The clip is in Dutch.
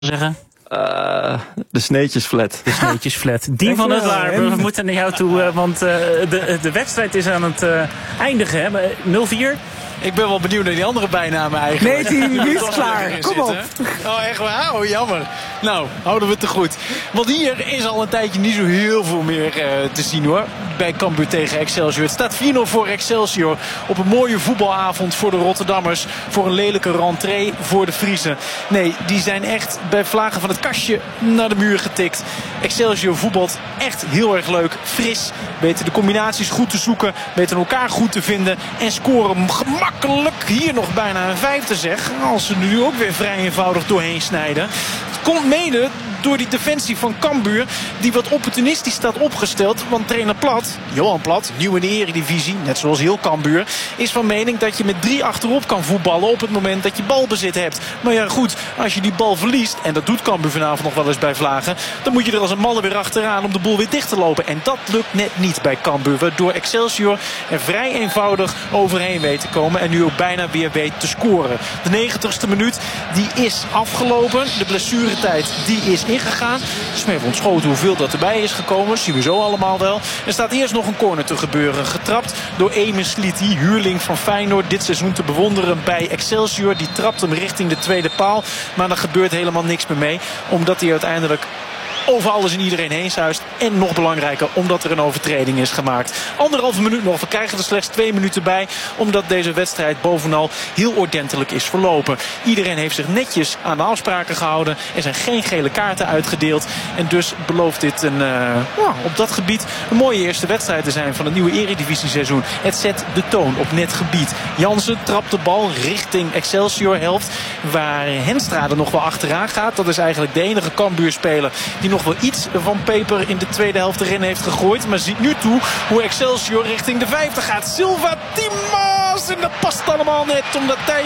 zeggen? De sneetjesflat. De sneetjesflat. Dien van het Laar, we moeten naar jou toe, want de wedstrijd is aan het eindigen. 0-4. Ik ben wel benieuwd naar die andere bijnamen eigenlijk. Nee, nu is het klaar. Kom op. Oh, echt waar? Oh, jammer. Nou, houden we het te goed. Want hier is al een tijdje niet zo heel veel meer te zien hoor. Bij Cambuur tegen Excelsior. Het staat 4-0 voor Excelsior. Op een mooie voetbalavond voor de Rotterdammers. Voor een lelijke rentree voor de Friezen. Nee, die zijn echt bij vlagen van het kastje naar de muur getikt. Excelsior voetbalt echt heel erg leuk. Fris. Weten de combinaties goed te zoeken. Weten elkaar goed te vinden. En scoren gemakkelijk. Hier nog bijna een vijfde zeg. Als ze nu ook weer vrij eenvoudig doorheen snijden. Het komt mede door die defensie van Cambuur. Die wat opportunistisch staat opgesteld. Want trainer Plat, Johan Plat, nieuw in de Eredivisie. Net zoals heel Cambuur. Is van mening dat je met 3 achterop kan voetballen. Op het moment dat je balbezit hebt. Maar ja goed, als je die bal verliest. En dat doet Cambuur vanavond nog wel eens bij vlagen. Dan moet je er als een malle weer achteraan om de boel weer dicht te lopen. En dat lukt net niet bij Cambuur. Waardoor Excelsior er vrij eenvoudig overheen weet te komen. En nu ook bijna weer weet te scoren. De 90ste minuut die is afgelopen. De blessuretijd die is ingegaan. Het is me even ontschoten hoeveel dat erbij is gekomen. Dat zien we zo allemaal wel. Er staat eerst nog een corner te gebeuren. Getrapt door Emin Sliti, huurling van Feyenoord. Dit seizoen te bewonderen bij Excelsior. Die trapt hem richting de tweede paal. Maar er gebeurt helemaal niks meer mee. Omdat hij uiteindelijk over alles en iedereen heen zuist. En nog belangrijker, omdat er een overtreding is gemaakt. 1,5 minuut nog. We krijgen er slechts 2 minuten bij. Omdat deze wedstrijd bovenal heel ordentelijk is verlopen. Iedereen heeft zich netjes aan de afspraken gehouden. Er zijn geen gele kaarten uitgedeeld. En dus belooft dit op dat gebied een mooie eerste wedstrijd te zijn van het nieuwe Eredivisie-seizoen. Het zet de toon op net gebied. Jansen trapt de bal richting Excelsior helft. Waar Henstra er nog wel achteraan gaat. Dat is eigenlijk de enige Cambuurspeler die nog wel iets van peper in de tweede helft erin heeft gegooid. Maar ziet nu toe hoe Excelsior richting de vijfde gaat. Silva Timas! En dat past allemaal net omdat Thijs